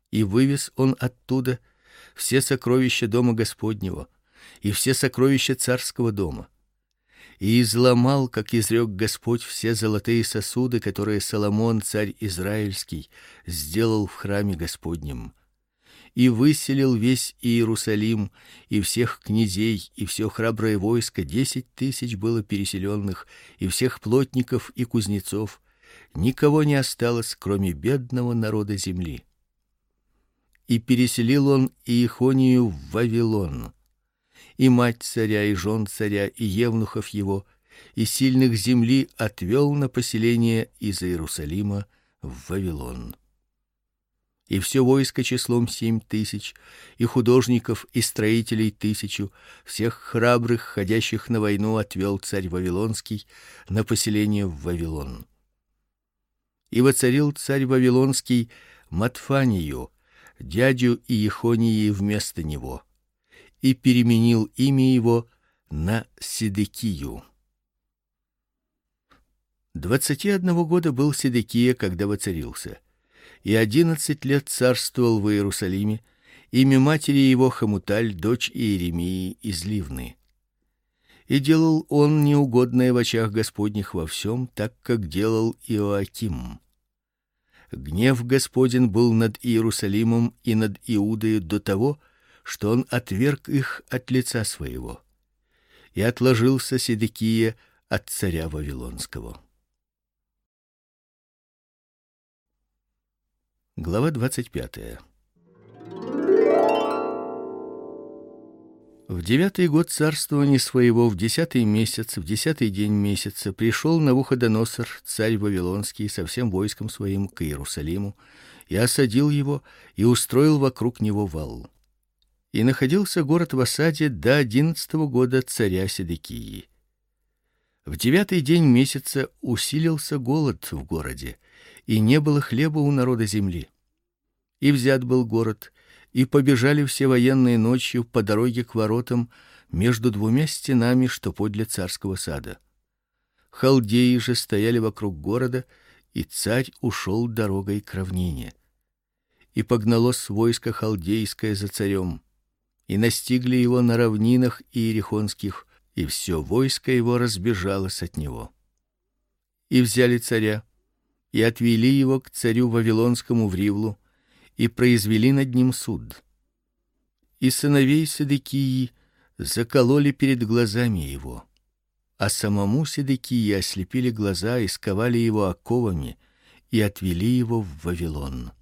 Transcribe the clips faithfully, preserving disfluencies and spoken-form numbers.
И вывез он оттуда все сокровища дома Господнего и все сокровища царского дома. И изломал, как изрек Господь, все золотые сосуды, которые Соломон, царь израильский, сделал в храме Господнем. И выселил весь Иерусалим, и всех князей, и все храброе войско, десять тысяч было переселенных, и всех плотников и кузнецов. Никого не осталось, кроме бедного народа земли. И переселил он Иехонию в Вавилон, и мать царя, и жен царя, и евнухов его, и сильных земли отвел на поселение из Иерусалима в Вавилон. И все войско числом семь тысяч, и художников, и строителей тысячу, всех храбрых, ходящих на войну, отвел царь Вавилонский на поселение в Вавилон. И воцарил царь Вавилонский Матфанию, дядю Иехонии, вместо него, и переменил имя его на Седекию. Двадцати одного года был Седекия, когда воцарился, и одиннадцать лет царствовал в Иерусалиме. Имя матери его Хамуталь, дочь Иеремии из Ливны. И делал он неугодное в очах Господних во всем, так как делал Иоаким. Гнев Господень был над Иерусалимом и над Иудою до того, что он отверг их от лица своего. И отложился Седекия от царя Вавилонского. Глава двадцать пятая. В девятый год царствования своего, в десятый месяц, в десятый день месяца, пришел Навуходоносор, царь Вавилонский, со всем войском своим к Иерусалиму, и осадил его, и устроил вокруг него вал. И находился город в осаде до одиннадцатого года царя Седекии. В девятый день месяца усилился голод в городе, и не было хлеба у народа земли. И взят был город, и побежали все военные ночью по дороге к воротам между двумя стенами, что подле царского сада. Халдеи же стояли вокруг города, и царь ушел дорогой к равнине. И погналось войско халдейское за царем, и настигли его на равнинах иерихонских, и все войско его разбежалось от него. И взяли царя, и отвели его к царю Вавилонскому в Ривлу, и произвели над ним суд. И сыновей Седекии закололи перед глазами его, а самому Седекии ослепили глаза и сковали его оковами и отвели его в Вавилон.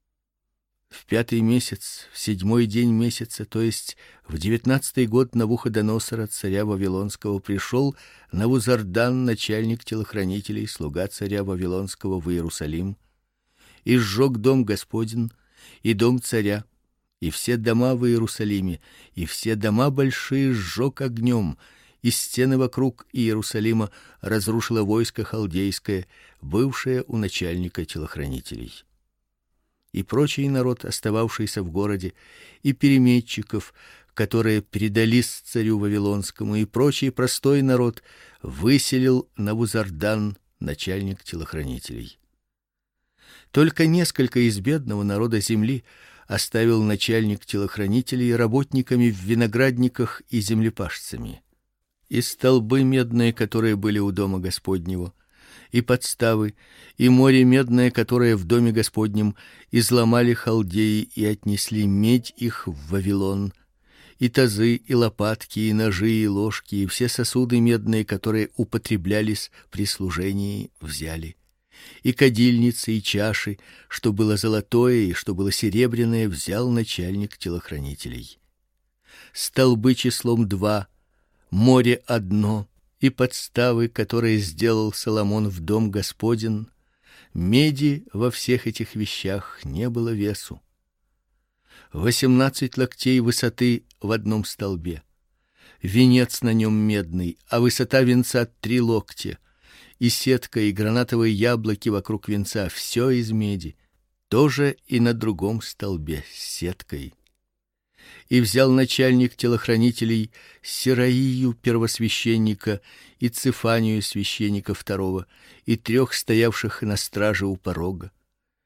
В пятый месяц, в седьмой день месяца, то есть в девятнадцатый год Навуходоносора, царя Вавилонского, пришел Навузардан, начальник телохранителей, слуга царя Вавилонского, в Иерусалим, и сжег дом Господень и дом царя, и все дома в Иерусалиме, и все дома большие сжег огнем, и стены вокруг Иерусалима разрушило войско халдейское, бывшее у начальника телохранителей. И прочий народ, остававшийся в городе, и переметчиков, которые передались царю Вавилонскому, и прочий простой народ выселил Навузардан, начальник телохранителей. Только несколько из бедного народа земли оставил начальник телохранителей работниками в виноградниках и землепашцами. И столбы медные, которые были у дома Господнего, и подставы, и море медное, которое в доме Господнем, изломали халдеи и отнесли медь их в Вавилон, и тазы, и лопатки, и ножи, и ложки, и все сосуды медные, которые употреблялись при служении, взяли. И кадильницы, и чаши, что было золотое и что было серебряное, взял начальник телохранителей. Столбы числом два, море одно, и подставы, которые сделал Соломон в дом Господень, меди во всех этих вещах не было весу. Восемнадцать локтей высоты в одном столбе, венец на нем медный, а высота венца три локтя, и сетка, и гранатовые яблоки вокруг венца, все из меди, тоже и на другом столбе с сеткой. И взял начальник телохранителей Сераию первосвященника и Цифанию священника второго, и трех стоявших на страже у порога,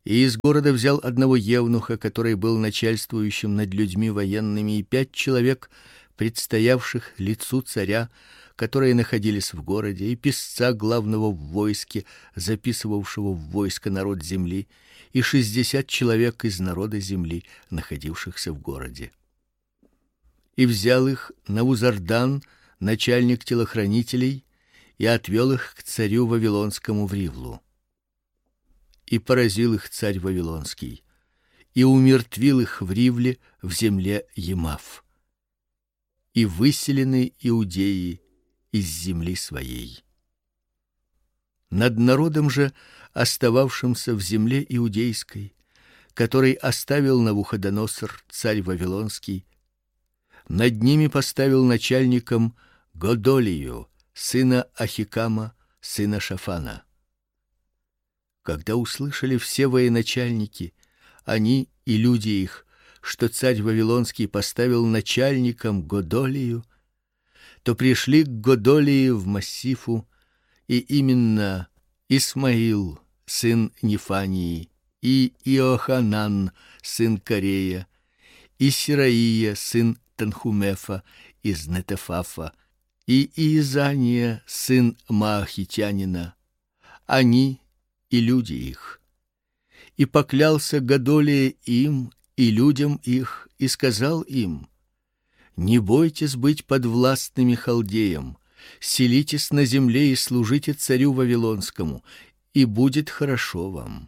И из города взял одного евнуха, который был начальствующим над людьми военными, и пять человек, предстоявших лицу царя, которые находились в городе, и писца главного в войске, записывавшего в войско народ земли, и шестьдесят человек из народа земли, находившихся в городе. И взял их Навузардан, начальник телохранителей, и отвел их к царю вавилонскому в Ривлу. И поразил их царь вавилонский, и умертвил их в Ривле в земле Емав. И выселены иудеи из земли своей. Над народом же, остававшимся в земле иудейской, который оставил Навуходоносор царь вавилонский, над ними поставил начальником Годолию, сына Ахикама, сына Шафана. Когда услышали все военачальники, они и люди их, что царь вавилонский поставил начальником Годолию, то пришли к Годолии в Массифу, и именно Исмаил, сын Нефании, и Иоханан, сын Карея, и Сираия, сын Танхумефа из Нетефафа, и Иезания, сын Маахитянина, они и люди их. И поклялся Годолия им и людям их, и сказал им: не бойтесь быть подвластными халдеям, селитесь на земле и служите царю вавилонскому, и будет хорошо вам.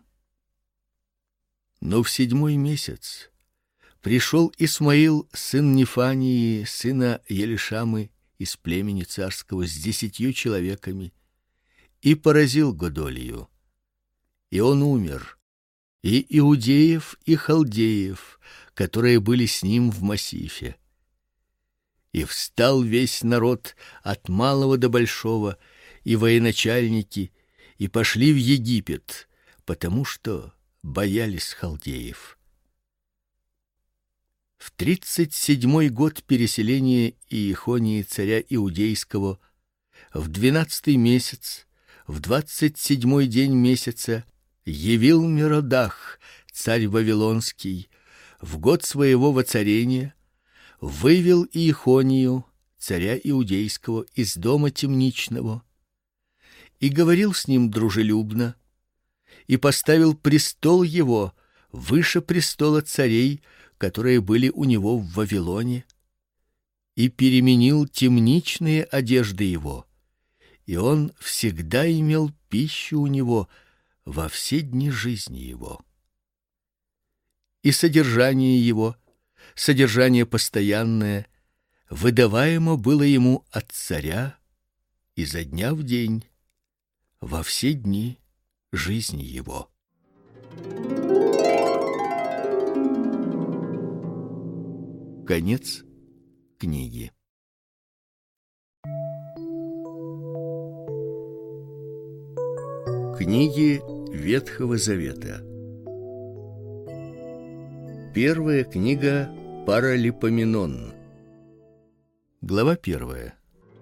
Но в седьмой месяц пришел Исмаил, сын Нефании, сына Елишамы, из племени царского, с десятью человеками, и поразил Годолию. И он умер, и иудеев, и халдеев, которые были с ним в Массифе. И встал весь народ от малого до большого, и военачальники, и пошли в Египет, потому что боялись халдеев. В тридцать седьмой год переселения Иехонии царя иудейского, в двенадцатый месяц, в двадцать седьмой день месяца, явил Меродах, царь вавилонский, в год своего воцарения, вывел Иехонию, царя иудейского, из дома темничного, и говорил с ним дружелюбно, и поставил престол его выше престола царей, которые были у него в Вавилоне, и переменил темничные одежды его, и он всегда имел пищу у него во все дни жизни его. И содержание его, содержание постоянное, выдаваемо было ему от царя изо дня в день, во все дни жизни его. Конец книги. Книги Ветхого Завета. Первая книга Паралипоменон. Глава первая.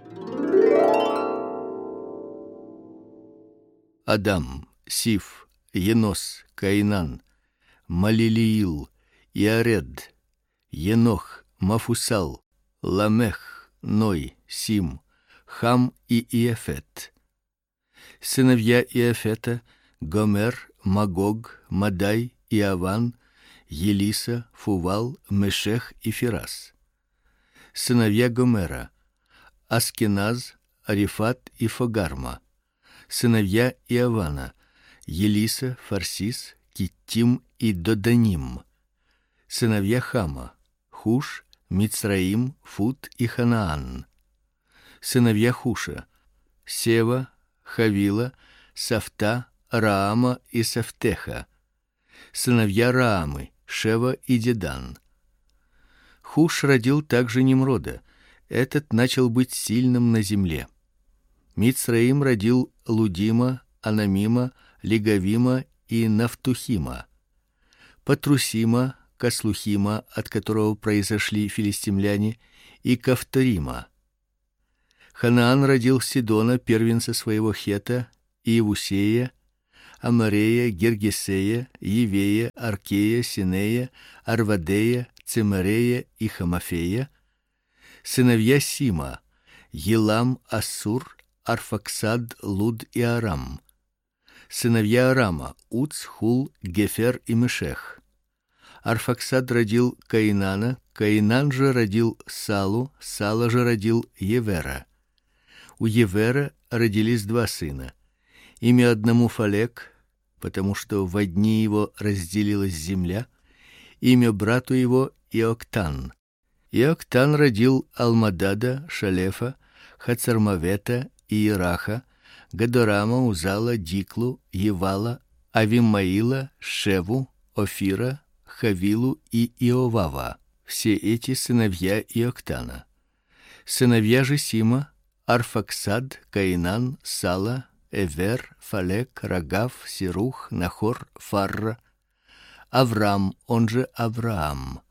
Адам, Сиф, Енос, Каинан, Малилиил, Иаред, Енох, Мафусал, Ламех, Ной, Сим, Хам и Иефет. Сыновья Иефета: Гомер, Магог, Мадай, Иаван, Елиса, Фувал, Мешех и Фирас. Сыновья Гомера: Аскеназ, Арифат и Фагарма. Сыновья Иавана: Елиса, Фарсис, Киттим и Доданим. Сыновья Хама: Хуш, Мицраим, Фут и Ханаан. Сыновья Хуша: Сева, Хавила, Сафта, Раама и Сафтеха. Сыновья Раамы: Шева и Дедан. Хуш родил также Немрода. Этот начал быть сильным на земле. Мицраим родил Лудима, Анамима, Легавима и Нафтухима. Патрусима, Каслухима, от которого произошли филистимляне, и Кавторима. Ханаан родил Сидона, первенца своего Хета, и Иевусея, Амарея, Гергесея, Евея, Аркея, Синея, Арвадея, Цимарея и Хамафея. Сыновья Сима: Елам, Ассур, Арфаксад, Луд и Арам. Сыновья Арама: Уц, Хул, Гефер и Мешех. Арфаксад родил Каинана, Каинан же родил Салу, Сала же родил Евера. У Евера родились два сына. Имя одному Фалек, потому что во дни его разделилась земля, имя брату его Иоктан. Иоктан родил Алмадада, Шалефа, Хацармавета и Ираха, Гадорама, Узала, Диклу, Евала, Авимаила, Шеву, Офира, Хавилу и Иовава. Все эти сыновья Иоктана. Сыновья же Сима: Арфаксад, Каинан, Сала, Эвер, Фалек, Рагав, Сирух, Нахор, Фарра, Аврам, он же Авраам.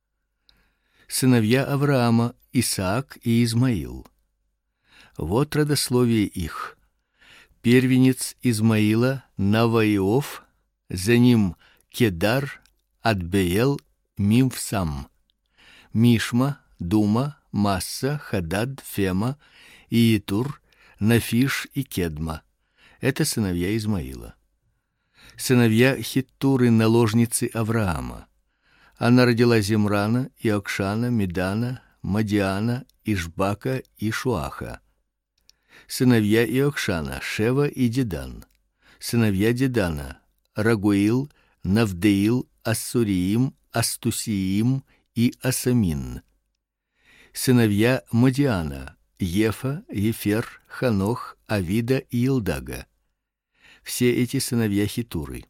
Сыновья Авраама: Исаак и Измаил. Вот родословие их. Первенец Измаила Наваиов, за ним Кедар, Адбеел, Мимфсам, Мишма, Дума, Масса, Хадад, Фема, Иетур, Нафиш и Кедма. Это сыновья Измаила. Сыновья Хиттуры, наложницы Авраама. Она родила Зимрана, Иокшана, Медана, Мадиана, Ишбака и Шуаха. Сыновья Иокшана: Шева и Дедан. Сыновья Дедана: Рагуил, Навдеил, Ассуриим, Астусиим и Асамин. Сыновья Мадиана: Ефа, Ефер, Ханох, Авида и Илдага. Все эти сыновья Хитуры.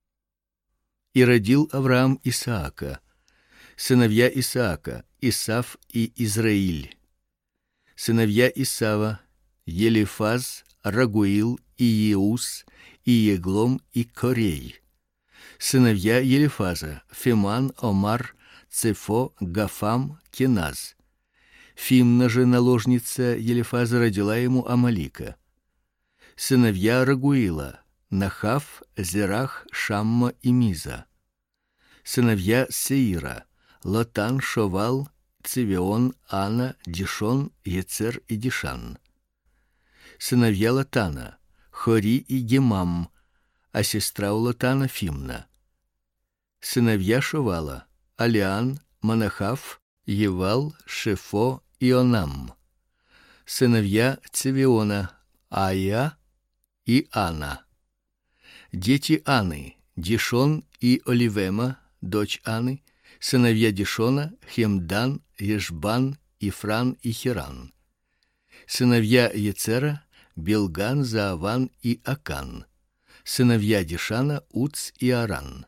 И родил Авраам Исаака. Сыновья Исаака: Исав и Израиль. Сыновья Исава: Елифаз, Рагуил и Еус, и Еглом и Корей. Сыновья Елифаза: Феман, Омар, Цефо, Гафам, Кеназ. Фимна же, наложница Елифаза, родила ему Амалика. Сыновья Рагуила: Нахав, Зерах, Шамма и Миза. Сыновья Сеира: Лотан, Шовал, Цивион, Ана, Дишон, Ецер и Дишан. Сыновья Лотана: Хори и Гемам, а сестра у Лотана Фимна. Сыновья Шовала: Алиан, Манахав, Евал, Шефо и Онам. Сыновья Цивиона: Ая и Ана. Дети Аны: Дишон и Оливема, дочь Аны. Сыновья Дишона: Хемдан, Ешбан, Ифран и Хиран. Сыновья Ецера: Билган, Зааван и Акан. Сыновья Дишана: Уц и Аран.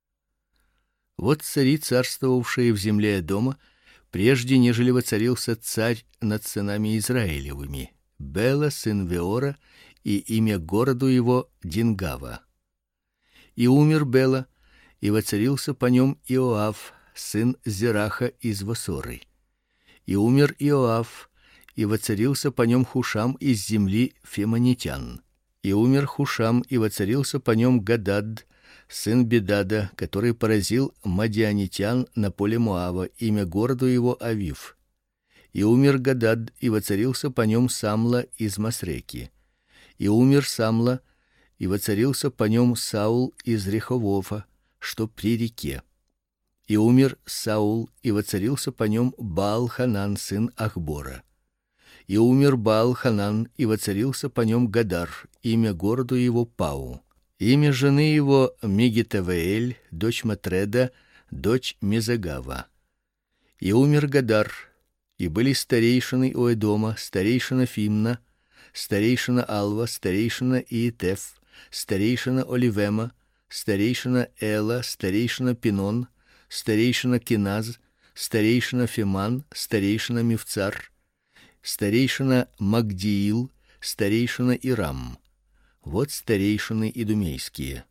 Вот цари, царствовавшие в земле Эдома, прежде нежели воцарился царь над сынами Израилевыми: Бела, сын Веора, и имя городу его Дингава. И умер Бела, и воцарился по нем Иоав, сын Зераха из Восоры. И умер Иоав, и воцарился по нем Хушам из земли фемонитян. И умер Хушам, и воцарился по нем Гадад, сын Бедада, который поразил мадианитян на поле Моава, имя городу его Авив. И умер Гадад, и воцарился по нем Самла из Масреки. И умер Самла, и воцарился по нем Саул из Реховофа, что при реке. И умер Саул, и воцарился по нем Баал-Ханан, сын Ахбора. И умер Баал-Ханан, и воцарился по нем Гадар, имя городу его Пау. Имя жены его Мегитавеэль, дочь Матреда, дочь Мезагава. И умер Гадар, и были старейшины у Эдома: старейшина Фимна, старейшина Алва, старейшина Иетеф, старейшина Оливема, старейшина Эла, старейшина Пинон, старейшина Киназ, старейшина Феман, старейшина Мивцар, старейшина Магдиил, старейшина Ирам. Вот старейшины идумейские.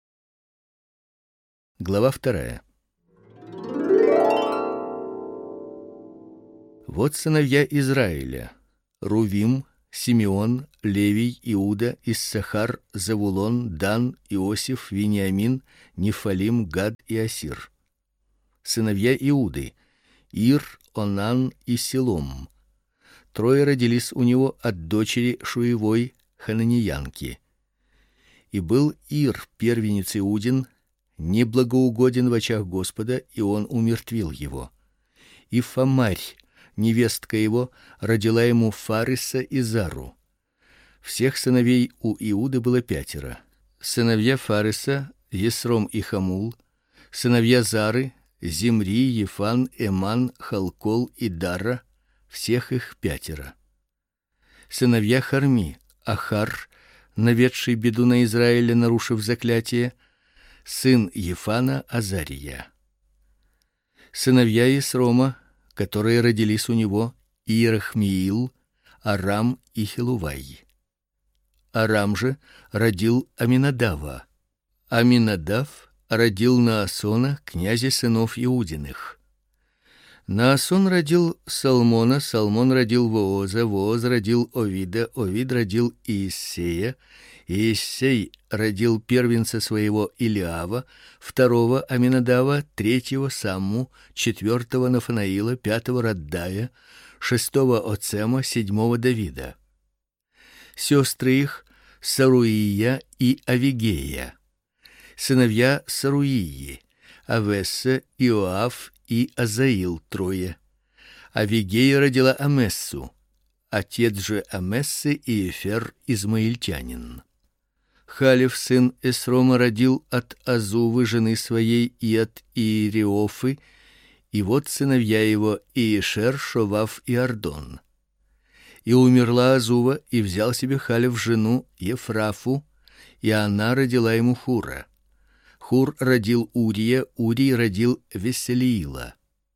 Глава вторая. Вот сыновья Израиля: Рувим, Симеон, Левий, Иуда, Иссахар, Завулон, Дан, Иосиф, Вениамин, Нефалим, Гад и Асир. Сыновья Иуды: Ир, Онан и Силом. Трое родились у него от дочери Шуевой, хананиянки. И был Ир, первенец Иудин, неблагоугоден в очах Господа, и он умертвил его. И Фамарь, невестка его, родила ему Фариса и Зару. Всех сыновей у Иуды было пятеро. Сыновья Фариса: Есром и Хамул. Сыновья Зары: Зимри, Ефан, Эман, Халкол и Дара. Всех их пятеро. Сыновья Харми: Ахар, наведший беду на Израиле, нарушив заклятие, сын Ефана Азария. Сыновья Есрома, которые родились у него: Иерахмиил, Арам и Хилувай. Арам же родил Аминадава. Аминадав родил Наасона, князя сынов Иудиных. Наасон родил Салмона, Салмон родил Вооза, Вооз родил Овида, Овид родил Иессея, Иессей родил первенца своего Илиава, второго Аминадава, третьего Самму, четвертого Нафанаила, пятого Раддая, шестого Оцема, седьмого Давида. Сестры их: Саруия и Авигея. Сыновья Саруии: Авесса, Иоав и Азаил трое. Авигея родила Амессу. Отец же Амессы Иефер измаильтянин. Халев, сын Эсрома, родил от Азувы, жены своей, и от Иериофы, и вот сыновья его: Иешер, Шовав и Ардон. И умерла Азува, и взял себе Халев жену Ефрафу, и она родила ему Хура. Хур родил Урия, Урий родил Веселиила.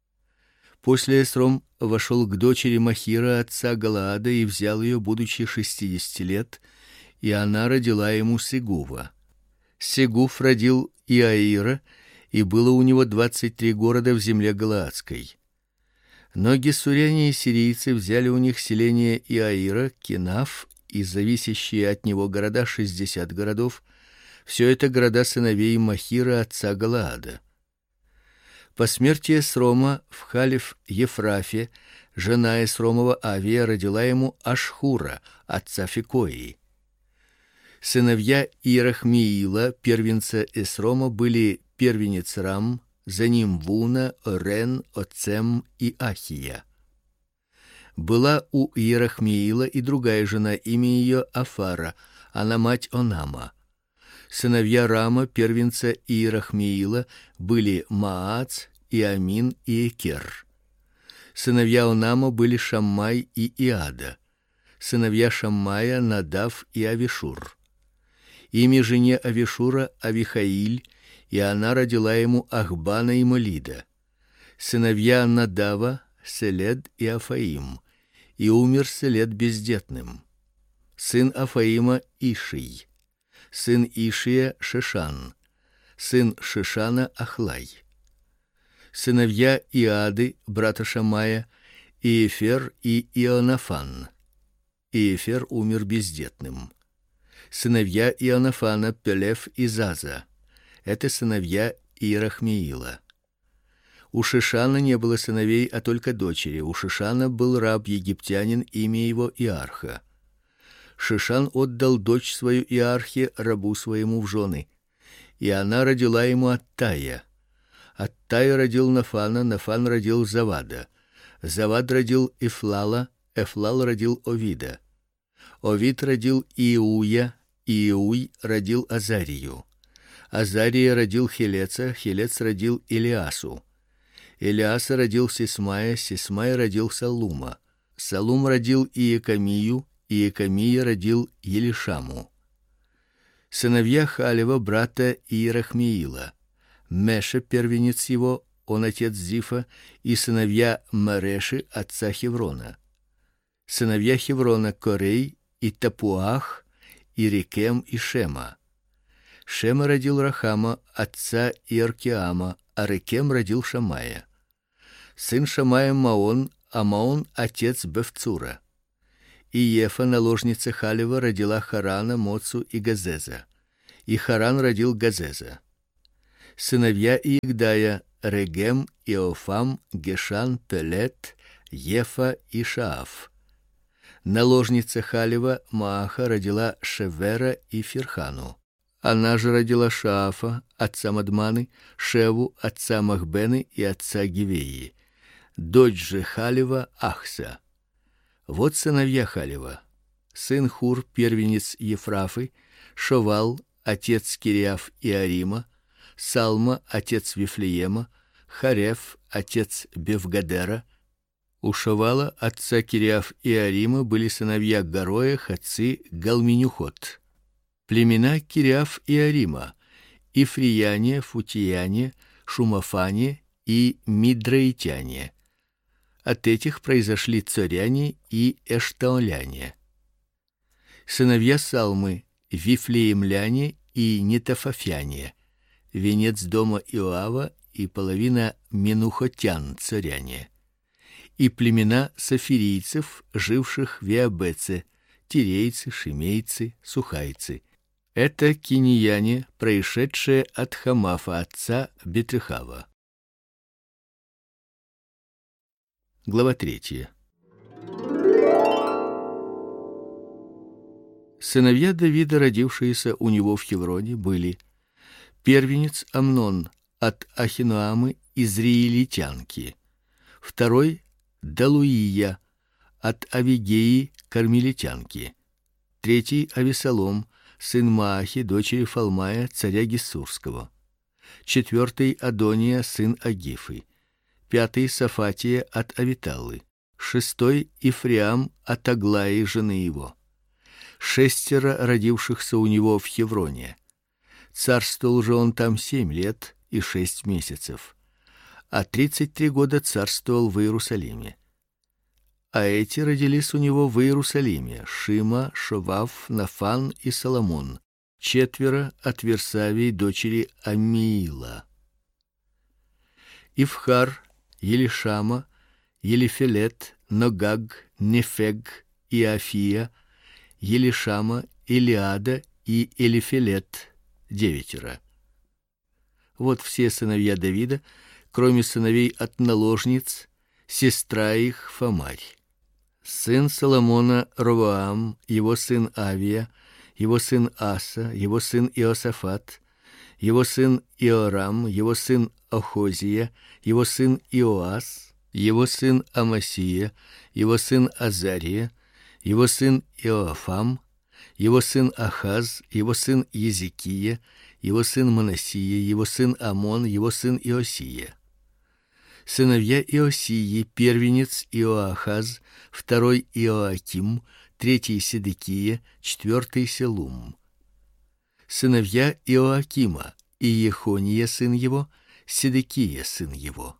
После Эсром вошел к дочери Махира, отца Галаада, и взял ее, будучи шестидесяти лет, и она родила ему Сегува. Сегув родил Иаира, и было у него двадцать три города в земле галаадской. Но гессуряне и сирийцы взяли у них селение Иаира, Кинаф и зависящие от него города, шестьдесят городов. Все это города сыновей Махира, отца Галаада. По смерти Эсрома в Халев-Ефрафе жена Эсромова Авия родила ему Ашхура, отца Фикои. Сыновья Иерахмиила, первенца Эсрома, были первенец Рам, за ним Вуна, Орен, Оцем и Ахия. Была у Иерахмиила и другая жена, имя ее Афара, она мать Онама. Сыновья Рама, первенца Иерахмиила, были Маац, Иамин и Экер. Сыновья Онама были Шаммай и Иада. Сыновья Шаммая: Надав и Авишур. Имя жене Авишура Авихаиль, и она родила ему Ахбана и Молида. Сыновья Надава: Селед и Афаим. И умер Селед бездетным. Сын Афаима Иший. Сын Ишия Шишан. Сын Шишана Ахлай. Сыновья Иады, брата Шамая: Иефер и Ионафан. Иефер умер бездетным. Сыновья Ионафана: Пелев и Заза. Это сыновья Иерахмиила. У Шишана не было сыновей, а только дочери. У Шишана был раб египтянин, имя его Иарха. Шишан отдал дочь свою Иархе, рабу своему, в жены, и она родила ему Аттая. Аттай родил Нафана, Нафан родил Завада. Завад родил Эфлала, Эфлал родил Овида. Овид родил Иуя, Иуй родил Азарию. Азария родил Хелеца, Хелец родил Илиасу. Илиаса родил Сисмая, Сисмай родил Салума. Салум родил Иекамию, Иекамия родил Елишаму. Сыновья Халева, брата Иерахмиила: Меша, первенец его, он отец Зифа, и сыновья Мареши, отца Хеврона. Сыновья Хеврона: Корей и Тапуах, и Рекем и Шема. Шема родил Рахама, отца Иеркиама, а Рекем родил Шамая. Сын Шамая Маон, а Маон отец Бевцура. и Ефа, наложница Халева, родила Харана, Моцу и Газеза. И Харан родил Газеза. Сыновья Иегдая: Регем, Иофам, Гешан, Пелет, Ефа и Шааф. Наложница Халева Мааха родила Шевера и Фирхану. Она же родила Шаафа, отца Мадманы, Шеву, отца Махбены и отца Гивеи. Дочь же Халева Ахса. Вот сыновья Халева: сын Хур, первенец Ефрафы, Шовал, отец Кириаф и Арима, Салма, отец Вифлеема, Хареф, отец Бевгадера. У Шовала, отца Кириаф и Арима, были сыновья Гороя, отцы Галминюхот. Племена Кириаф и Арима: Ифрияне, Футияне, Шумафане и Мидраитяне. От этих произошли цоряне и эштаоляне. Сыновья Салмы: Вифлеемляне и Нетофафяне, венец дома Иоава и половина менухотян, цоряне. И племена сафирийцев, живших в Иабеце: тирейцы, шимейцы, сухайцы. Это кинияне, происшедшие от Хамафа, отца Бетрехава. Глава третья. Сыновья Давида, родившиеся у него в Хевроне, были: первенец Амнон от Ахинуамы израилитянки, второй Далуия от Авигеи кармелитянки, третий Авесолом, сын Маахи, дочери Фалмая, царя Гессурского, четвертый Адония, сын Агифы, пятый Сафатия от Авиталы, шестой Ифриам от Аглаи, жены его. Шестеро родившихся у него в Хевроне. Царствовал же он там семь лет и шесть месяцев, а тридцать три года царствовал в Иерусалиме. А эти родились у него в Иерусалиме: Шима, Шовав, Нафан и Соломон, четверо от Версавии, дочери Амиила. Ифхар, Елишама, Елифелет, Ногаг, Нефег и Афия, Елишама, Илиада и Элифелет, девятеро. Вот все сыновья Давида, кроме сыновей от наложниц, сестра их Фамарь. Сын Соломона Ровоам, его сын Авия, его сын Аса, его сын Иосафат, его сын Иорам, его сын Охозия, его сын Иоас, его сын Амасия, его сын Азария, его сын Иоафам, его сын Ахаз, его сын Езекия, его сын Манассия, его сын Амон, его сын Иосия. Сыновья Иосии: первенец Иоахаз, второй Иоаким, третий Седекия, четвертый Селум. Сыновья Иоакима: Иехония сын его, Седекия сын его.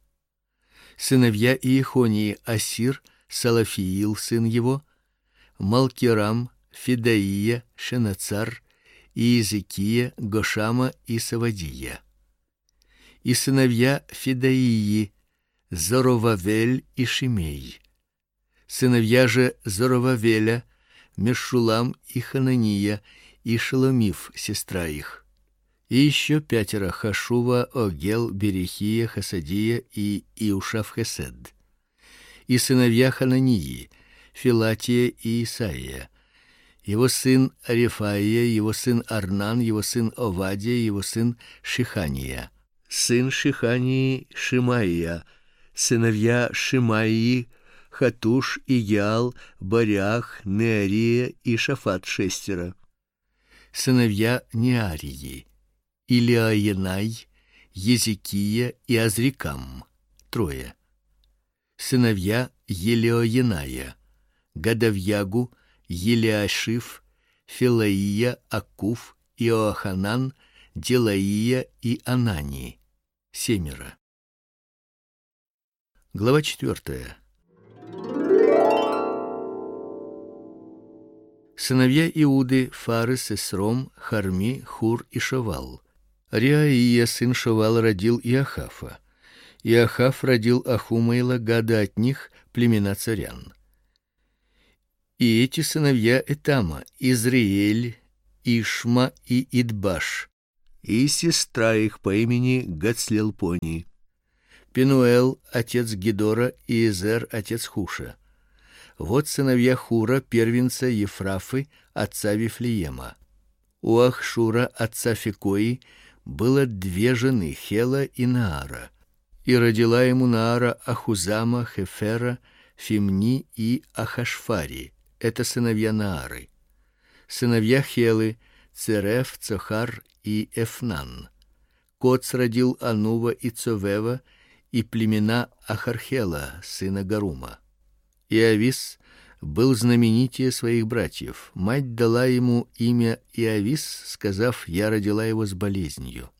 Сыновья Иехонии: Асир, Салафиил сын его, Малкирам, Федаия, Шенацар, Иезекия, Гошама и Савадия. И сыновья Федаии: Зоровавель и Шимей. Сыновья же Зоровавеля: Мешулам и Ханания, и Шеломиф, сестра их. И еще пятеро: Хашува, Огел, Берехия, Хасадия и Иушав-Хесед. И сыновья Ханании: Филатия и Исаия. Его сын Рефаия, его сын Арнан, его сын Овадия, его сын Шихания. Сын Шихании Шимаия. Сыновья Шимаии: Хатуш, Игиал, Барях, Неария и Шафат, шестеро. Сыновья Неарии: Илиаенай, Езекия и Азрикам, трое. Сыновья Елеоеная: Гадавьягу, Елиашиф, Филаия, Акуф, Иоаханан, Делаия и Анани, семеро. Глава четвертая. Сыновья Иуды: Фарес, Эсром, Харми, Хур и Шовал. Реаия, сын Шовал, родил Иохафа. Иохаф родил Ахума и Лагада, от них племена царян. И эти сыновья Этама: Изриэль, Ишма и Идбаш, и сестра их по имени Гацлелпони, Пенуэл отец Гедора и Изер отец Хуша. Вот сыновья Хура, первенца Ефрафы, отца Вифлеема. У Ахшура, отца Фекои, было две жены, Хела и Наара, и родила ему Наара Ахузама, Хефера, Фимни и Ахашфари. Это сыновья Наары. Сыновья Хелы: Цереф, Цохар и Эфнан. Коц родил Анува и Цовева и племена Ахархела, сына Гарума. Иавис был знаменитее своих братьев. Мать дала ему имя Иавис, сказав: я родила его с болезнью.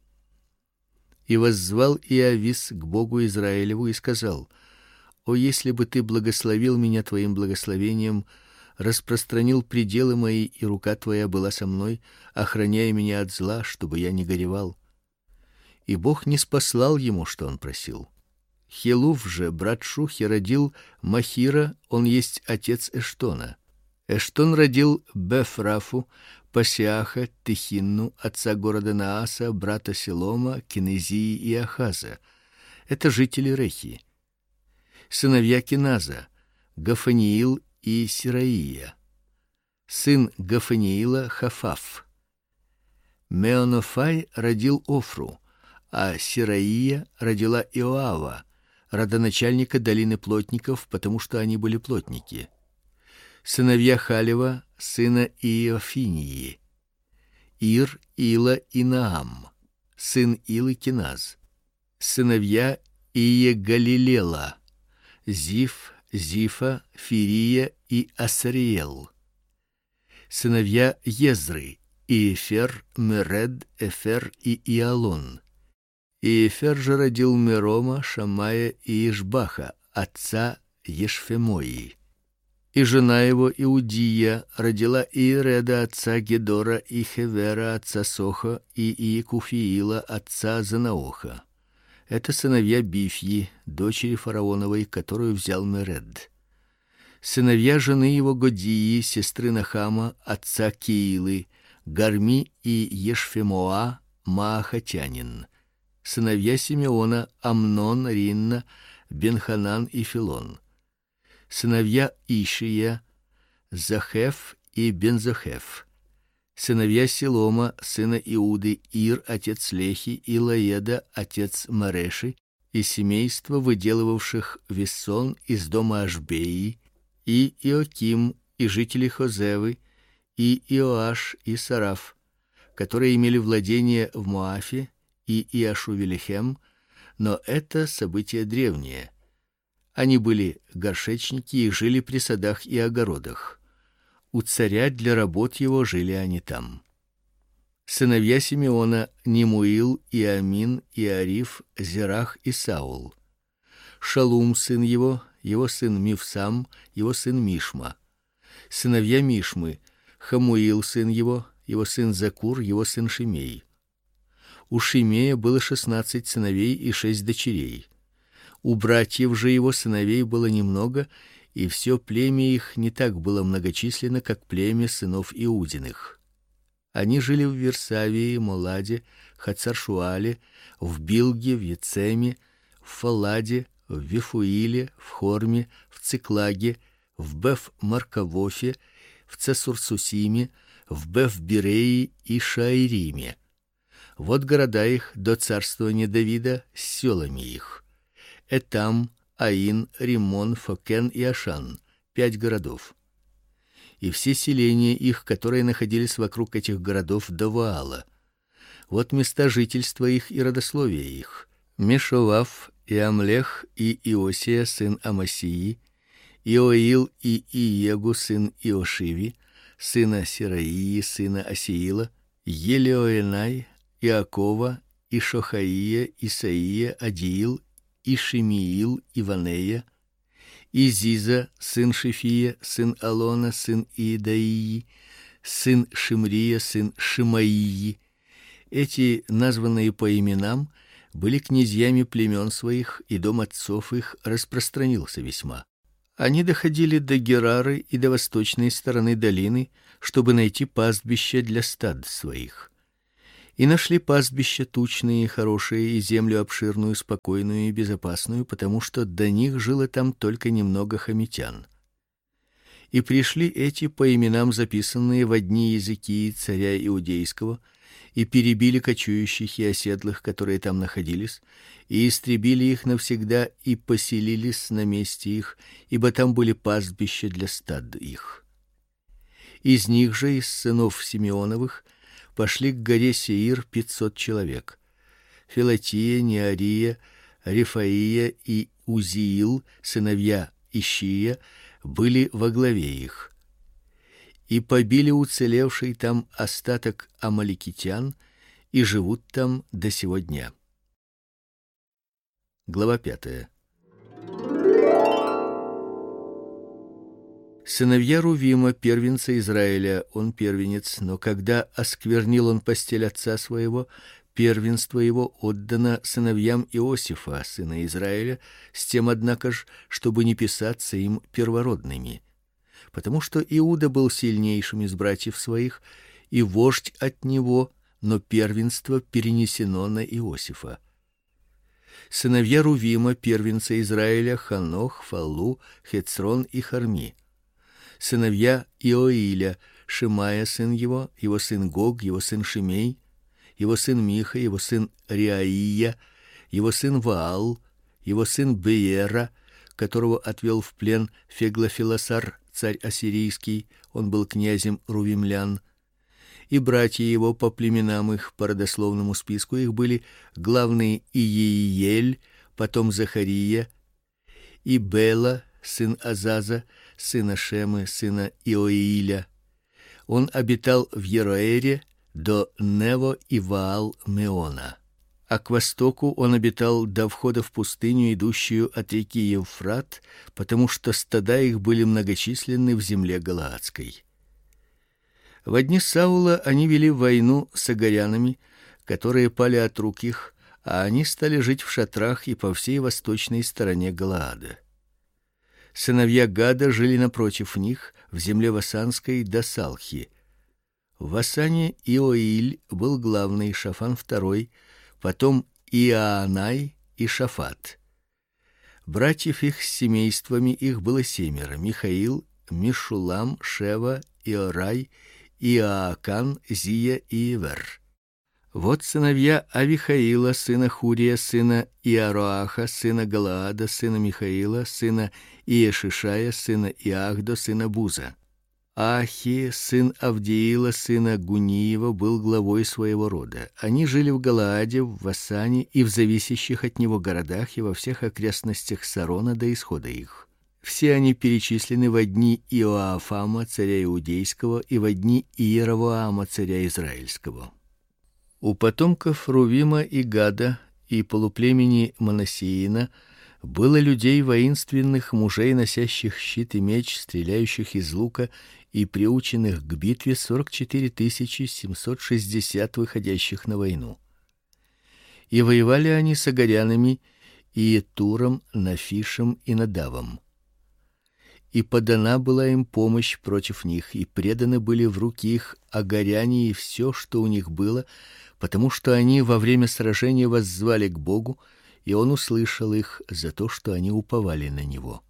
И воззвал Иавис к Богу Израилеву и сказал: о, если бы ты благословил меня твоим благословением, распространил пределы мои, и рука твоя была со мной, охраняя меня от зла, чтобы я не горевал. И Бог не спаслал ему, что он просил. Хелув же, брат Шухи, родил Махира, он есть отец Эштона. Эштон родил Бефрафу, Пасиаха, Тихинну, отца города Нааса, брата Селома, Кинезии и Ахаза. Это жители Рехи. Сыновья Киназа: Гафаниил и Сираия. Сын Гафаниила — Хафаф. Меонофай родил Офру, а Сираия родила Иоава, родоначальника долины плотников, потому что они были плотники. Сыновья Халева, сына Иофинии: Ир, Ила и Наам. Сын Илы — Киназ. Сыновья Иегалилела: Зиф, Зифа, Фирия и Асариел. Сыновья Езры: Иефер, Меред, Эфер и Иалон. Иефер же родил Мерома, Шамая и Ишбаха, отца Ешфемои. И жена его Иудия родила Иереда, отца Гедора, и Хевера, отца Соха, и Иекуфиила, отца Занаоха. Это сыновья Бифьи, дочери фараоновой, которую взял Меред. Сыновья жены его Годии, сестры Нахама, отца Киилы: Гарми и Ешфемоа, маахатянин. Сыновья Симеона: Амнон, Ринна, Бенханан и Филон. Сыновья Ишия: Захеф и Бензохеф. Сыновья Силома, сына Иуды: Ир, отец Лехи, и Лаеда, отец Мареши, и семейство выделывавших вессон из дома Ашбеи, и Иоким, и жители Хозевы, и Иоаш и Сараф, которые имели владение в Моафе, и Иашувелихем, но это события древние. Они были горшечники и жили при садах и огородах. У царя для работ его жили они там. Сыновья Симеона: Немуил, и Амин, и Ариф, Зерах и Саул. Шалум сын его, его сын Мивсам, его сын Мишма. Сыновья Мишмы: Хамуил сын его, его сын Закур, его сын Шимей. У Шимея было шестнадцать сыновей и шесть дочерей. У братьев же его сыновей было немного, и все племя их не так было многочисленно, как племя сынов Иудиных. Они жили в Версавии, Моладе, Хацаршуале, в Билге, в Ецеме, в Фаладе, в Вифуиле, в Хорме, в Циклаге, в Беф-Маркавофе, в Цесурсусиме, в Беф-Биреи и Шаириме. Вот города их до царствования Давида с селами их: Этам, Аин, Римон, Фокен и Ашан, пять городов. И все селения их, которые находились вокруг этих городов до Ваала. Вот места жительства их и родословия их: Мешовав, и Амлех, и Иосия сын Амасии, Иоил и Иегу сын Иошиви, сына Сираии, сына Асиила, Елеоэнай, Иакова, и Шохаия, Исаия, Адиил, и Шимиил, Иванея, и Зиза, сын Шифия, сын Алона, сын Иедаии, сын Шимрия, сын Шимаии. Эти, названные по именам, были князьями племен своих, и дом отцов их распространился весьма. Они доходили до Герары и до восточной стороны долины, чтобы найти пастбище для стад своих. И нашли пастбища тучные и хорошие, и землю обширную, спокойную и безопасную, потому что до них жило там только немного хомитян. И пришли эти по именам записанные в одни языки царя иудейского, и перебили кочующих и оседлых, которые там находились, и истребили их навсегда, и поселились на месте их, ибо там были пастбища для стад их. Из них же, из сынов Симеоновых, пошли к горе Сеир пятьсот человек. Филатия, Неария, Рефаия и Узиил, сыновья Ишия, были во главе их. И побили уцелевший там остаток амаликитян, и живут там до сего дня. Глава пятая. Сыновья Рувима, первенца Израиля, он первенец, но когда осквернил он постель отца своего, первенство его отдано сыновьям Иосифа, сына Израиля, с тем, однако ж, чтобы не писаться им первородными. Потому что Иуда был сильнейшим из братьев своих, и вождь от него, но первенство перенесено на Иосифа. Сыновья Рувима, первенца Израиля, Ханох, Фаллу, Хецрон и Харми. Сыновья Иоиля, Шимая сын его, его сын Гог, его сын Шимей, его сын Миха, его сын Реаия, его сын Ваал, его сын Беера, которого отвел в плен Феглофилосар, царь ассирийский, он был князем рувимлян, и братья его по племенам их, по родословному списку их были главный Иеиель, потом Захария, и Бела, сын Азаза, сына Шемы, сына Иоиля. Он обитал в Ероэре до Нево и Ваал-Меона. А к востоку он обитал до входа в пустыню, идущую от реки Евфрат, потому что стада их были многочисленны в земле галаадской. В дни Саула они вели войну с агарянами, которые пали от рук их, а они стали жить в шатрах и по всей восточной стороне Галаада. Сыновья Гада жили напротив них, в земле васанской до Салхи. В Васане Иоиль был главный, Шафан второй, потом Иоанай и Шафат. Братьев их с семействами их было семеро: Михаил, Мишулам, Шева, Иорай, Иоакан, Зия и Ивер. Вот сыновья Авихаила, сына Хурия, сына Иароаха, сына Галаада, сына Михаила, сына Иешишая, сына Иахдо, сына Буза. Ахи, сын Авдиила, сына Гуниева, был главой своего рода. Они жили в Галааде, в Васане и в зависящих от него городах и во всех окрестностях Сарона до исхода их. Все они перечислены во дни Иоафама, царя иудейского, и во дни Иеровоама, царя израильского. У потомков Рувима и Гада и полуплемени Манассеина было людей воинственных, мужей, носящих щит и меч, стреляющих из лука и приученных к битве сорок четыре тысячи семьсот шестьдесят выходящих на войну. И воевали они с агарянами, и Туром, Нафишем и Надавом. И подана была им помощь против них, и преданы были в руки их агаряне и все, что у них было, потому что они во время сражения воззвали к Богу, и он услышал их за то, что они уповали на него.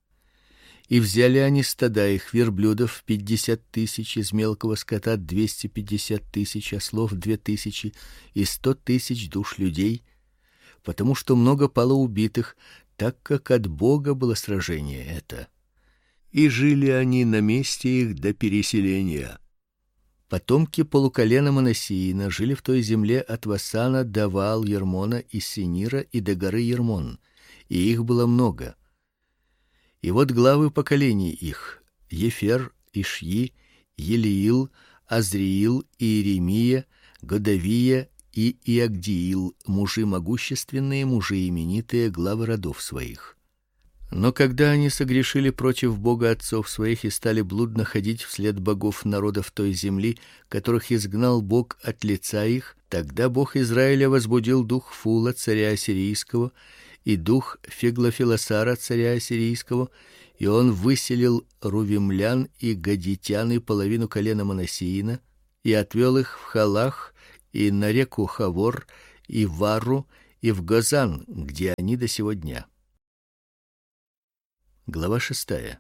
И взяли они стада их: верблюдов пятьдесят тысяч, из мелкого скота двести пятьдесят тысяч, ослов две тысячи и сто тысяч душ людей, потому что много пало убитых, так как от Бога было сражение это. И жили они на месте их до переселения. Потомки полуколена Манассеина жили в той земле от Васана до Ваал-Ермона и Синира и до горы Ермон, и их было много. И вот главы поколений их: Ефер, Ишьи, Елиил, Азриил, Иеремия, Годовия и Иагдиил, мужи могущественные, мужи именитые, главы родов своих. Но когда они согрешили против Бога отцов своих и стали блудно ходить вслед богов народов той земли, которых изгнал Бог от лица их, тогда Бог Израиля возбудил дух Фула, царя ассирийского, и дух Феглофилосара, царя ассирийского, и он выселил рувимлян и гадитян и половину колена Манассиина, и отвел их в Халах и на реку Хавор и в Вару и в Гозан, где они до сего дня. Глава шестая.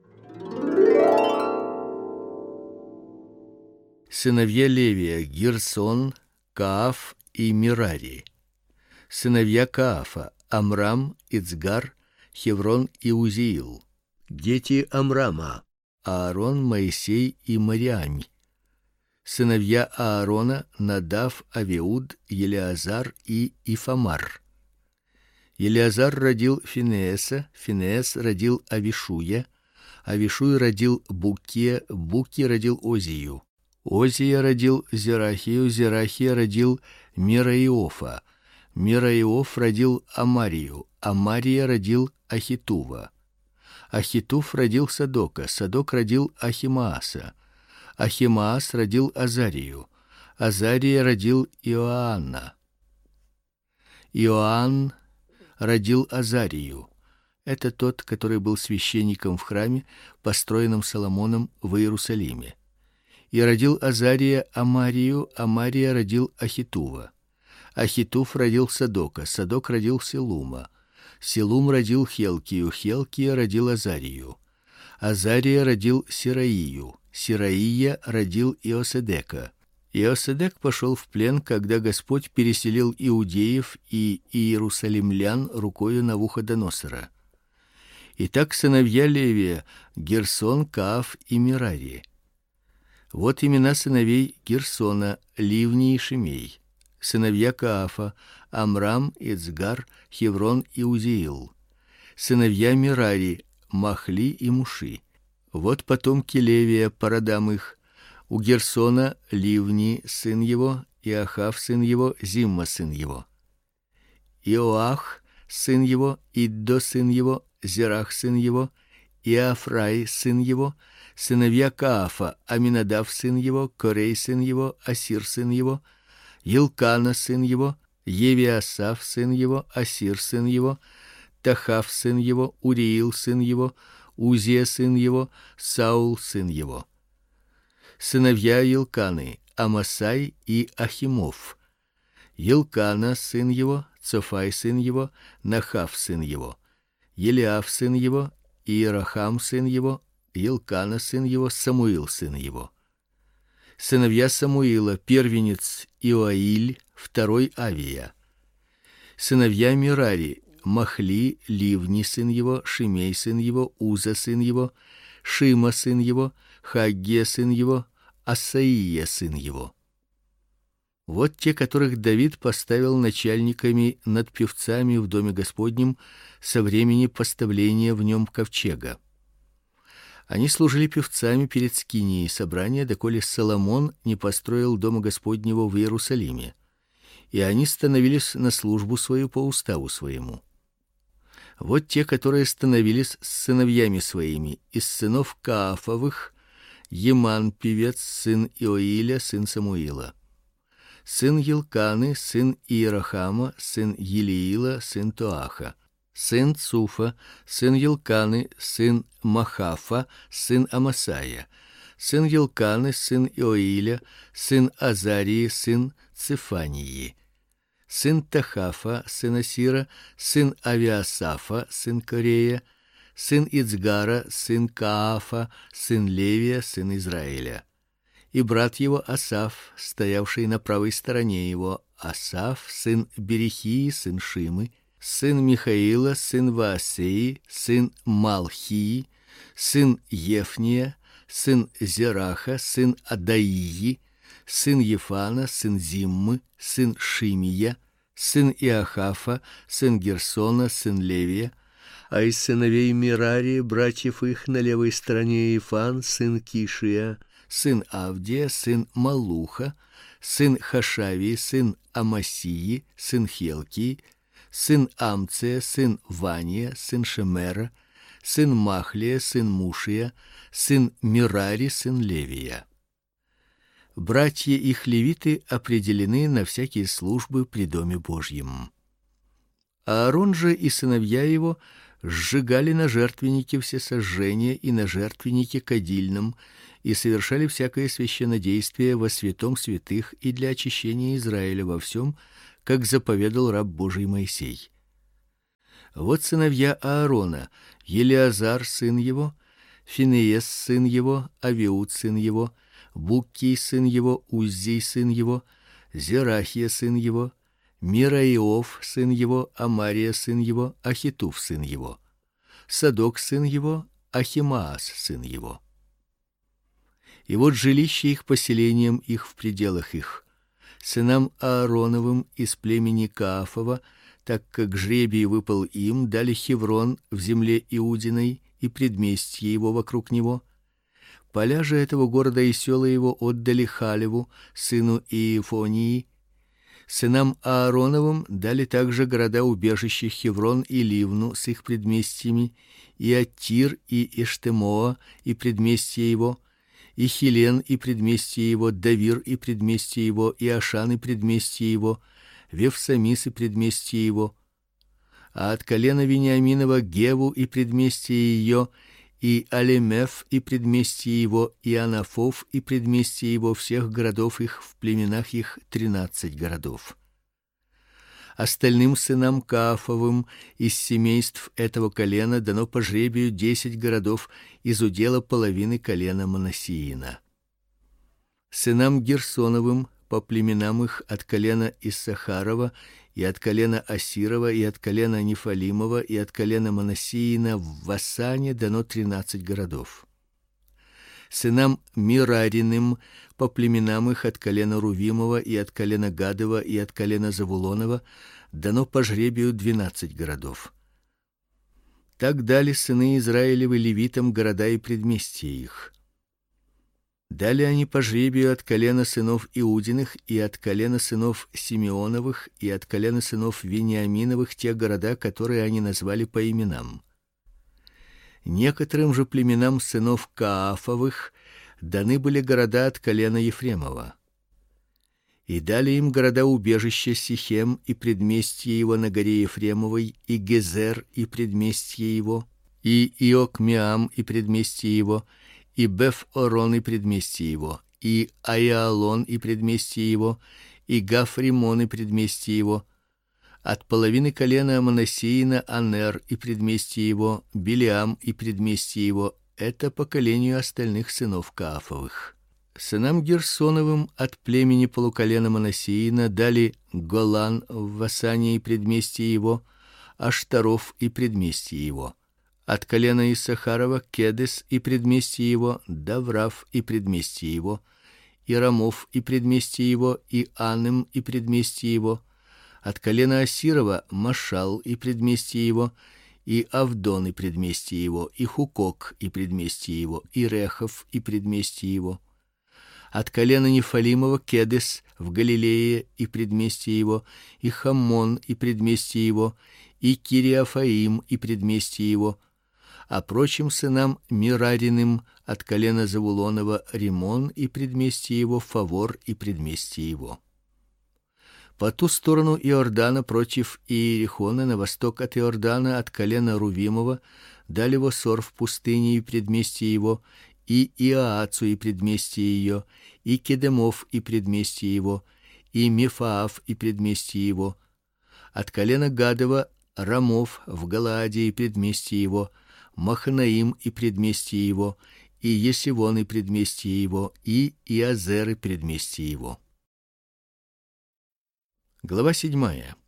Сыновья Левия: Герсон, Кааф и Мерари. Сыновья Каафа: Амрам, Ицгар, Хеврон и Узиил. Дети Амрама: Аарон, Моисей и Мариам. Сыновья Аарона: Надав, Авиуд, Елеазар и Ифамар. Елеазар родил Финееса, Финеес родил Авишуя, Авишуй родил Буке, Буки родил Озию. Озия родил Зерахию, Зерахия родил Мираиофа, Мираиоф родил Амарию, Амария родил Ахитува. Ахитув родил Садока, Садок родил Ахимааса, Ахимаас родил Азарию, Азария родил Иоанна. Иоанн родил Азарию. Это тот, который был священником в храме, построенном Соломоном в Иерусалиме. И родил Азария Амарию, Амария родил Ахитува. Ахитув родил Садока, Садок родил Селума. Селум родил Хелкию, Хелкия родил Азарию. Азария родил Сираию, Сираия родил Иоседека. Иоседек пошел в плен, когда Господь переселил иудеев и иерусалимлян рукою Навуходоносора. Итак, сыновья Левия: Герсон, Кааф и Мерари. Вот имена сыновей Герсона: Ливни и Шимей. Сыновья Каафа: Амрам, Ицгар, Хеврон и Узиил. Сыновья Мерари: Махли и Муши. Вот потомки Левия по родам их: у Герсона Ливни сын его, Иохав сын его, Зимма сын его. Иоах сын его, Иддо сын его, Зерах сын его, Иафрай сын его. Сыновья Каафа: Аминадав сын его, Корей сын его, Асир сын его, Елкана сын его, Евиасав сын его, Асир сын его, Тахав сын его, Уриил сын его, Узия сын его, Саул сын его. Сыновья Елканы: Амасай и Ахимов. Елкана сын его, Цофай сын его, Нахав сын его, Елиав сын его, Иерахам сын его, Елкана сын его, Самуил сын его. Сыновья Самуила: первенец Иоаиль, второй Авия. Сыновья Мерари: Махли, Ливни сын его, Шимей сын его, Уза сын его, Шима сын его, Хагге сын его, Асаия сын его. Вот те, которых Давид поставил начальниками над певцами в доме Господнем со времени поставления в нем ковчега. Они служили певцами перед скинией собрания, доколе Соломон не построил дома Господнего в Иерусалиме, и они становились на службу свою по уставу своему. Вот те, которые становились с сыновьями своими: из сынов Каафовых Еман певец, сын Иоиля, сын Самуила. Сын Елканы, сын Иерахама, сын Елиила, сын Тоаха. Сын Цуфа, сын Елканы, сын Махафа, сын Амасая. Сын Елканы, сын Иоиля, сын Азарии, сын Цефании. Сын Тахафа, сын Асира, сын Авиасафа, сын Корея. Сын Ицгара, сын Каафа, сын Левия, сын Израиля. И брат его Асаф, стоявший на правой стороне его, Асаф, сын Берехии, сын Шимы, сын Михаила, сын Ваасеи, сын Малхии, сын Ефния, сын Зераха, сын Адаии, сын Ефана, сын Зиммы, сын Шимия, сын Иохафа, сын Герсона, сын Левия. А из сыновей Мерари, братьев их, на левой стороне Ифан, сын Кишия, сын Авдия, сын Малуха, сын Хашавии, сын Амасии, сын Хелкии, сын Амция, сын Вания, сын Шемера, сын Махлия, сын Мушия, сын Мерари, сын Левия. Братья их левиты определены на всякие службы при доме Божьем. Аарон же и сыновья его сжигали на жертвеннике всесожжения и на жертвеннике кадильном и совершали всякое священнодействие во святом святых и для очищения Израиля во всем, как заповедал раб Божий Моисей. Вот сыновья Аарона: Елеазар сын его, Финеес сын его, Авиуд сын его, Буккий сын его, Уззий сын его, Зерахия сын его, Мираиов сын его, Амария сын его, Ахитуф сын его, Садок сын его, Ахимаас сын его. И вот жилище их поселением их в пределах их. Сынам Аароновым из племени Каафова, так как жребий выпал им, дали Хеврон в земле Иудиной и предместье его вокруг него. Поля же этого города и села его отдали Халеву, сыну Иефонии. Сынам Аароновым дали также города-убежища Хеврон и Ливну с их предместьями, и Аттир, и Эштемоа, и предместье его, и Хилен, и предместье его, Давир, и предместье его, и Ашан, и предместье его, Вевсамис, и предместье его. А от колена Вениаминова Геву, и предместье ее, и Алемеф, и предместье его, и Анафов, и предместье его, всех городов их в племенах их тринадцать городов. Остальным сынам Каафовым из семейств этого колена дано по жребию десять городов из удела половины колена Манассиина. Сынам Герсоновым по племенам их от колена Иссахарова и от колена Асирова и от колена Нефалимова и от колена Манассиина в Васане дано тринадцать городов. Сынам Мирариным по племенам их от колена Рувимова и от колена Гадова и от колена Завулонова дано по жребию двенадцать городов. Так дали сыны Израилевы левитам города и предместья их. Дали они по жребию от колена сынов Иудиных и от колена сынов Симеоновых и от колена сынов Вениаминовых те города, которые они назвали по именам. Некоторым же племенам сынов Каафовых даны были города от колена Ефремова. И дали им города-убежища Сихем и предместье его на горе Ефремовой, и Гезер и предместье его, и Иокмеам и предместье его, и Беф-Орон и предместье его, и Аиалон и предместье его, и Гафримон и предместье его. От половины колена Манассиина Анер и предместье его, Билиам и предместье его. Это поколению остальных сынов Каафовых. Сынам Герсоновым от племени полуколена Манассиина дали Голан в Васане и предместье его, Аштаров и предместье его. От колена Иссахарова Кедес и предместье его, Даврав и предместье его, и Рамов и предместье его, и Аным и предместье его. От колена Асирова Машал и предместье его, и Авдон и предместье его, и Хукок и предместье его, и Рехов и предместье его. От колена Нефалимова Кедес в Галилее и предместье его, и Хаммон и предместье его, и Кириафаим и предместье его. А прочим сынам Мирариным от колена Завулонова Римон и предместье его, Фавор и предместье его. По ту сторону Иордана против Иерихона на восток от Иордана от колена Рувимова дали Восор в пустыне и предместье его, и Иаацу и предместье ее, и Кедемов и предместье его, и Мефаав и предместье его. От колена Гадова Рамов в Галааде и предместье его, Маханаим и предместье его, и Есивон и предместье его, и Иазер и предместье его. Глава седьмая.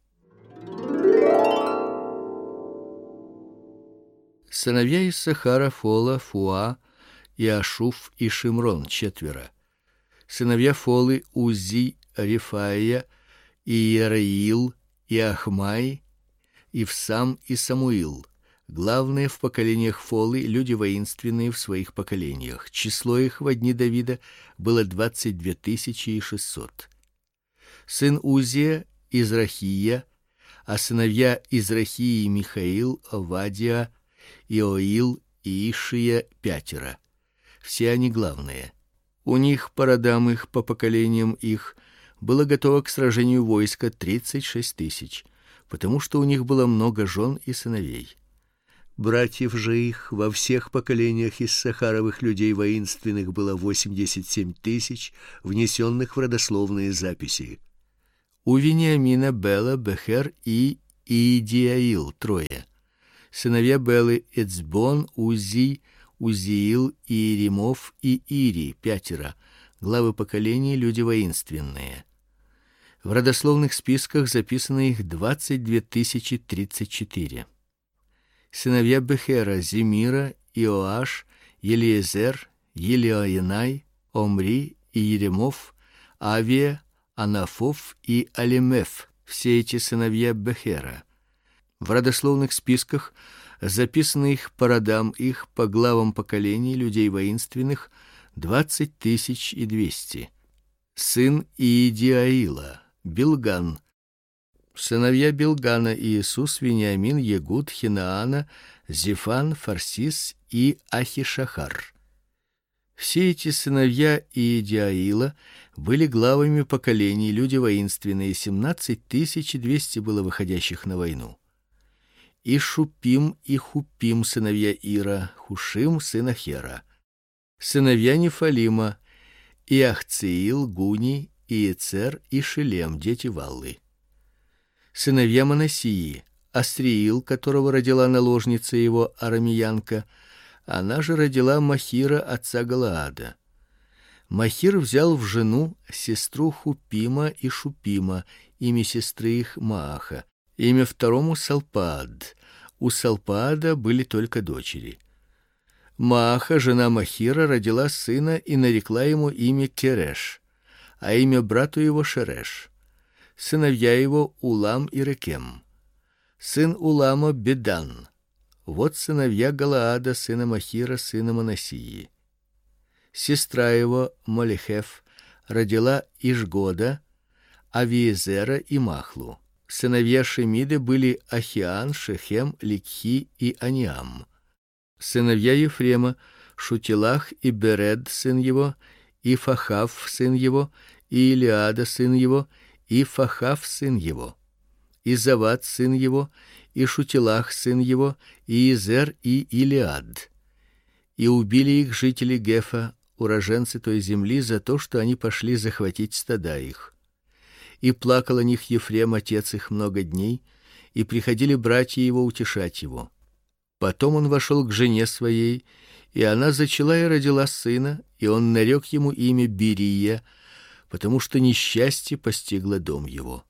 Сыновья Иссахара: Фола, Фуа, Иашуф и Шимрон четверо. Сыновья Фолы: Узи, Рифаия, Иераил, и Ахмай, Ивсам и Самуил. Главные в поколениях Фолы, люди воинственные в своих поколениях. Число их в дни Давида было двадцать две тысячи и шестьсот. Сын Узия — Израхия, а сыновья Израхии — Михаил, Овадия, Иоил и Ишия пятеро. Все они главные. У них по родам их, по поколениям их было готово к сражению войска тридцать шесть тысяч. потому что у них было много жен и сыновей. Братьев же их во всех поколениях из сахаровых людей воинственных было восемьдесят семь тысяч, внесенных в родословные записи. У Вениамина Бела, Бехер и Иидиаил трое. Сыновья Белы Эцбон, Узи, Узиил, Иеремов и Ири пятеро. Главы поколений, люди воинственные. В родословных списках записано их двадцать две тысячи тридцать четыре. Сыновья Бехера: Зимира, Иоаш, Елиезер, Елиоенай, Омри и Иеремов, Авия, Анафов и Алемеф. Все эти сыновья Бехера. В родословных списках записаны их по родам их, по главам поколений людей воинственных двадцать тысяч и двести. Сын Иидиаила: Билган. Сыновья Билгана: Иисус, Вениамин, Егуд, Хинаана, Зефан, Фарсис и Ахишахар. Все эти сыновья Иидиаила были главами поколений, люди воинственные, семнадцать тысяч двести было выходящих на войну. И Шупим и Хупим сыновья Ира, Хушим сын Ахера. Сыновья Нефалима: Иахциил, Гуни, Иецер и Шилем, дети Валлы. Сыновья Манасии: Астриил, которого родила наложница его арамеянка, она же родила Махира, отца Галаада. Махир взял в жену сестру Хупима и Шупима, имя сестры их Мааха, имя второму Салпаад. У Салпаада были только дочери. Мааха, жена Махира, родила сына и нарекла ему имя Кереш, а имя брату его Шереш. Сыновья его Улам и Рекем. Сын Улама Бедан. Вот сыновья Галаада, сына Махира, сына Манасии. Сестра его Молехеф родила Ишгода, Авиезера и Махлу. Сыновья Шемиды были Ахиан, Шехем, Ликхи и Аниам. Сыновья Ефрема: Шутилах и Беред сын его, и Фахав сын его, и Илиада сын его, и Фахав сын его, и Завад сын его, и Шутилах сын его, и Изер и Илиад. И убили их жители Гефа, уроженцы той земли, за то, что они пошли захватить стада их. И плакал о них Ефрем, отец их, много дней, и приходили братья его утешать его. Потом он вошел к жене своей, и она зачала и родила сына, и он нарек ему имя Берия, потому что несчастье постигло дом его.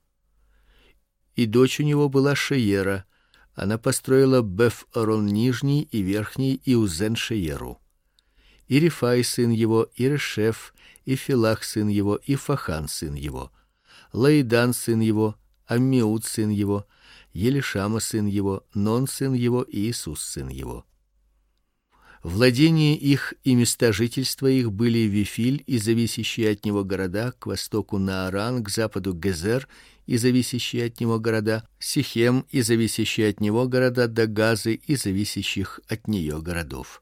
И дочь у него была Шеера, она построила Беф-Орон нижний и верхний и Узен-Шееру. И Рифай сын его, и Решеф, и Филах сын его, и Фахан сын его, Лаидан сын его, Аммиуд сын его, Елишама сын его, Нон сын его и Иисус сын его. Владения их и места жительства их были Вифиль и зависящие от него города, к востоку Нааран, к западу Гезер и зависящие от него города, Сихем и зависящие от него города, до Газы и зависящих от нее городов.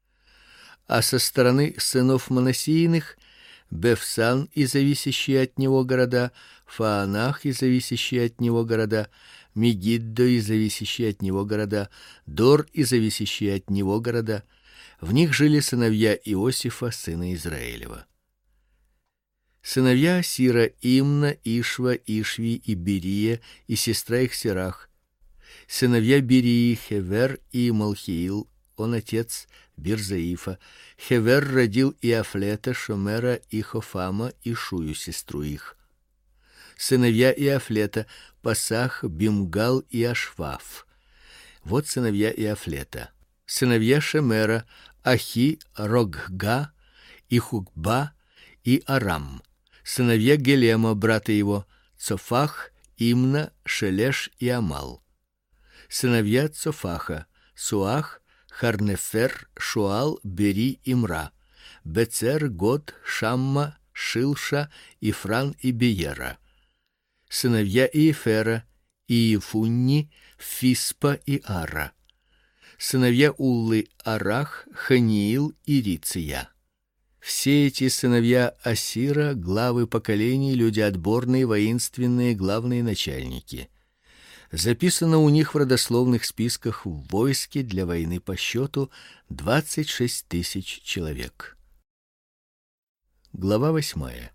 А со стороны сынов Манасииных Бефсан и зависящие от него города, Фаанах и зависящие от него города, Мегиддо и зависящие от него города, Дор и зависящие от него города. В них жили сыновья Иосифа, сына Израилева. Сыновья Асира: Имна, Ишва, Ишви и Берия, и сестра их Серах. Сыновья Берии: Хевер и Малхиил, он отец Бирзаифа. Хевер родил Иафлета, Шомера и Хофама, и Шую, сестру их. Сыновья Иафлета: Пасах, Бимгал и Ашваф. Вот сыновья Иафлета. Сыновья Шемера: Ахи, Рогга, и Хукба и Арам. Сыновья Гелема, брата его: Цофах, Имна, Шелеш и Амал. Сыновья Цофаха: Суах, Харнефер, Шуал, Бери и Мра. Бецер, Год, Шамма, Шилша, Ифран и Биера. Сыновья Иефера: Иефунни, Фиспа и Ара. Сыновья Уллы: Арах, Ханиил и Риция. Все эти сыновья Асира, главы поколений, люди отборные, воинственные, главные начальники. Записано у них в родословных списках в войске для войны по счету двадцать шесть тысяч человек. Глава восьмая.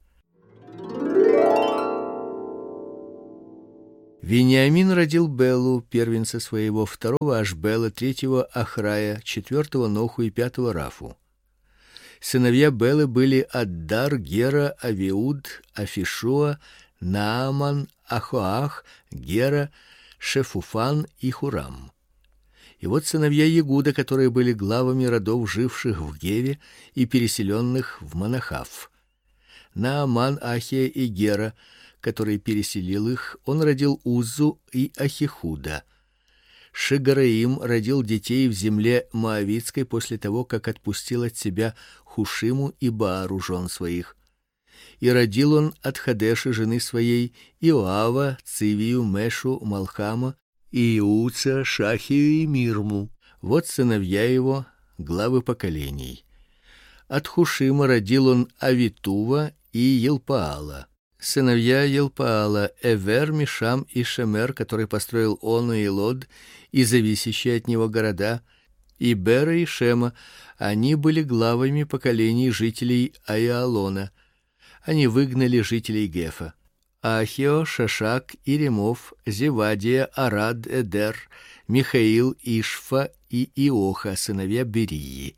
Вениамин родил Белу, первенца своего, второго Ашбела, третьего Ахрая, четвертого Ноху и пятого Рафу. Сыновья Белы были Аддар, Гера, Авиуд, Афишуа, Нааман, Ахоах, Гера, Шефуфан и Хурам. И вот сыновья Егуда, которые были главами родов, живших в Геве и переселенных в Манахав. Нааман, Ахия и Гера, который переселил их, он родил Уззу и Ахихуда. Шегараим родил детей в земле моавитской после того, как отпустил от себя Хушиму и Баару жен своих. И родил он от Хадеши жены своей Иоава, Цивию, Мешу, Малхама, Иуца, Шахию и Мирму. Вот сыновья его, главы поколений. От Хушима родил он Авитува и Елпаала. Сыновья Елпаала: Эвер, Мишам и Шемер, который построил Ону и Лод и зависящие от него города, и Бера и Шема. Они были главами поколений жителей Аиалона. Они выгнали жителей Гефа. Ахио, Шашак, Иремов, Зевадия, Арад, Эдер, Михаил, Ишфа и Иоха, сыновья Берии.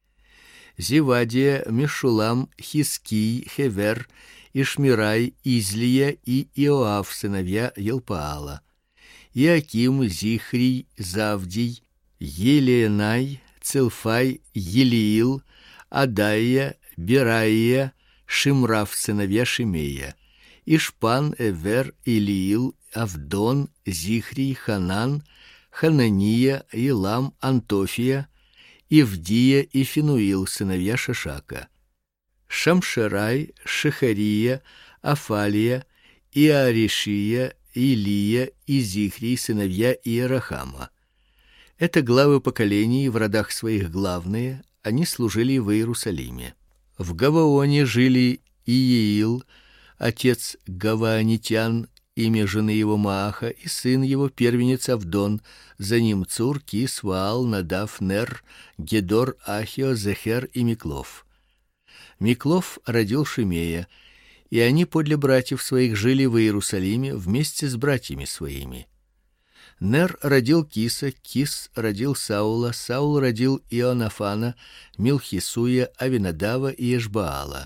Зевадия, Мешулам, Хиский, Хевер, Ишмирай, Излия и Иоав, сыновья Елпаала. Иаким, Зихрий, Завдий, Елиенай, Целфай, Елиил, Адаия, Бераия, Шимраф, сыновья Шимея. Ишпан, Эвер, Илиил, Авдон, Зихрий, Ханан, Ханания, Илам, Антофия, Ивдия и Финуил, сыновья Шашака. Шамшерай, Шехария, Афалия, Иаришия, Илия и Зихрий, сыновья Иерахама. Это главы поколений, в родах своих главные, они служили в Иерусалиме. В Гаваоне жили Иеил, отец гаваонитян, имя жены его Мааха, и сын его первенец Авдон, за ним Цур, Кис, Ваал, Надав, Нер, Гедор, Ахио, Зехер и Миклов. Миклов родил Шимея, и они подле братьев своих жили в Иерусалиме вместе с братьями своими. Нер родил Киса, Кис родил Саула, Саул родил Ионафана, Милхисуя, Авинадава и Эшбаала.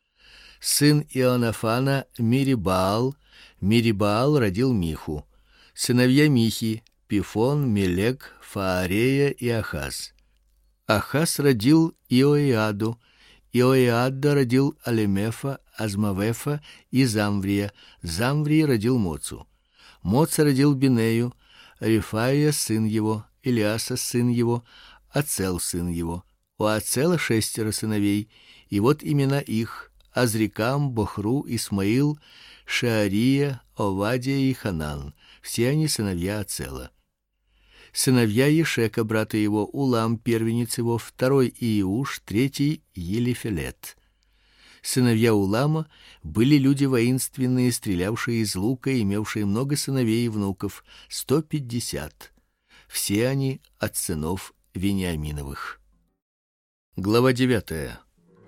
Сын Ионафана Мирибаал, Мирибаал родил Миху. Сыновья Михи: Пифон, Мелек, Фаарея и Ахаз. Ахаз родил Иоиаду, Иоиада родил Алемефа, Азмавефа и Замврия. Замврий родил Моцу. Моца родил Бинею, Рифаия сын его, Илиаса сын его, Ацел сын его. У Ацела шестеро сыновей, и вот имена их: Азрикам, Бохру, Исмаил, Шаария, Овадия и Ханан. Все они сыновья Ацела. Сыновья Ешека, брата его: Улам, первенец его, второй Иуш, третий Елифелет. Сыновья Улама были люди воинственные, стрелявшие из лука, имевшие много сыновей и внуков, сто пятьдесят. Все они от сынов Вениаминовых. Глава девятая.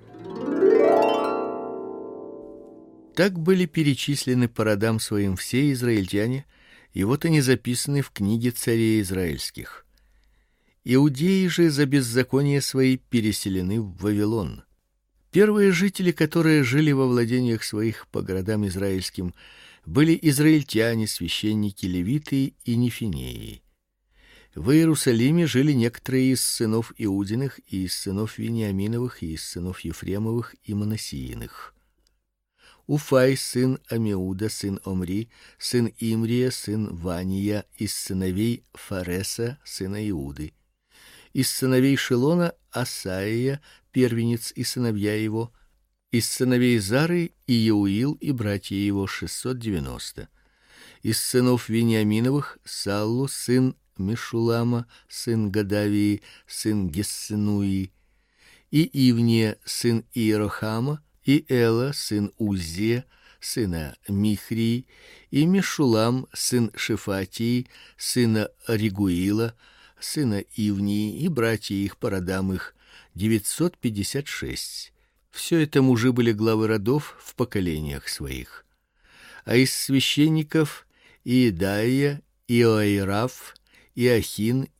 Так были перечислены по родам своим все израильтяне, и вот они записаны в книге царей израильских. Иудеи же за беззаконие свои переселены в Вавилон. Первые жители, которые жили во владениях своих по городам израильским, были израильтяне, священники, левиты и нефинеи. В Иерусалиме жили некоторые из сынов Иудиных, и из сынов Вениаминовых, и из сынов Ефремовых и Манассииных. Уфай сын Амиуда, сын Омри, сын Имрия, сын Вания, из сыновей Фареса, сына Иуды. Из сыновей Шилона Асаия, первенец и сыновья его. Из сыновей Зары Иеуил и братья его шестьсот девяносто. Из сынов Вениаминовых Саллу сын Мешулама, сын Гадавии, сын Гессенуи, и Ивния сын Иерохама, и Эла сын Уззия, сына Михрии, и Мешулам, сын Шефатии, сына Ригуила, сына Ивнии, и братья их по родам их девятьсот пятьдесят шесть. Все это мужи были главы родов в поколениях своих. А из священников Иедаия, Иоираф, Иохин,